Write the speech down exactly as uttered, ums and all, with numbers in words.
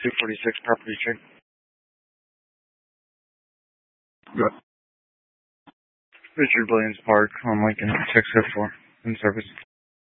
two forty-six Property Check. Good. Richard Williams Park on Lincoln, Texas four, in service.